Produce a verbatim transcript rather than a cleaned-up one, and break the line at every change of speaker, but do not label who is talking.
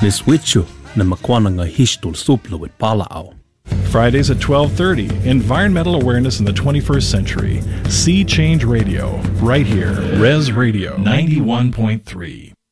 Niswichu na makwananga hishtul supla with palao.
Fridays at twelve thirty, Environmental Awareness in the twenty-first Century. Sea Change Radio, right here, Res Radio ninety-one point three.